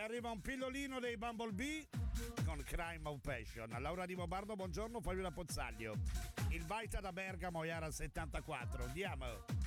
arriva un pillolino dei Bumblebee con Crime of Passion. Laura Di Bobardo, buongiorno, Fabiola Pozzaglio. Il Vaita da Bergamo, Iara 74. Andiamo.